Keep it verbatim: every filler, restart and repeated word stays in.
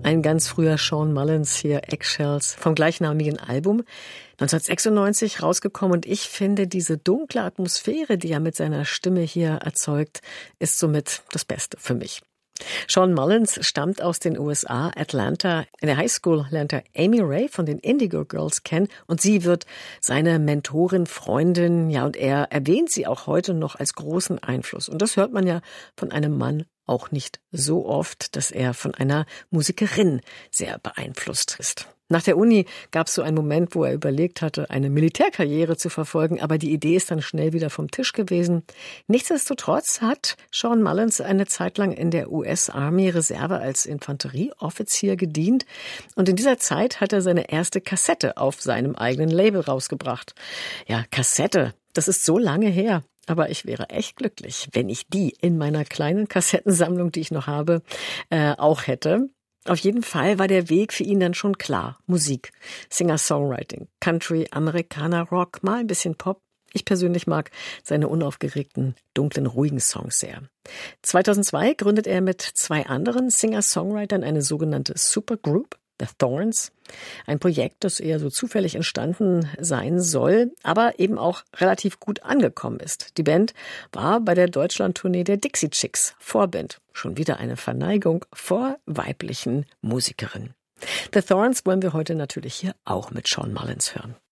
Ein ganz früher Shawn Mullins hier, Eggshells, vom gleichnamigen Album, neunzehnhundertsechsundneunzig rausgekommen. Und ich finde, diese dunkle Atmosphäre, die er mit seiner Stimme hier erzeugt, ist somit das Beste für mich. Shawn Mullins stammt aus den U S A, Atlanta. In der Highschool lernt er Amy Ray von den Indigo Girls kennen und sie wird seine Mentorin, Freundin, ja, und er erwähnt sie auch heute noch als großen Einfluss. Und das hört man ja von einem Mann auch nicht so oft, dass er von einer Musikerin sehr beeinflusst ist. Nach der Uni gab es so einen Moment, wo er überlegt hatte, eine Militärkarriere zu verfolgen, aber die Idee ist dann schnell wieder vom Tisch gewesen. Nichtsdestotrotz hat Shawn Mullins eine Zeit lang in der U S Army Reserve als Infanterieoffizier gedient und in dieser Zeit hat er seine erste Kassette auf seinem eigenen Label rausgebracht. Ja, Kassette, das ist so lange her. Aber ich wäre echt glücklich, wenn ich die in meiner kleinen Kassettensammlung, die ich noch habe, äh, auch hätte. Auf jeden Fall war der Weg für ihn dann schon klar. Musik, Singer-Songwriting, Country, Amerikaner, Rock, mal ein bisschen Pop. Ich persönlich mag seine unaufgeregten, dunklen, ruhigen Songs sehr. zweitausendzwei gründet er mit zwei anderen Singer-Songwritern eine sogenannte Supergroup, The Thorns. Ein Projekt, das eher so zufällig entstanden sein soll, aber eben auch relativ gut angekommen ist. Die Band war bei der Deutschlandtournee der Dixie Chicks Vorband. Schon wieder eine Verneigung vor weiblichen Musikerinnen. The Thorns wollen wir heute natürlich hier auch mit Shawn Mullins hören.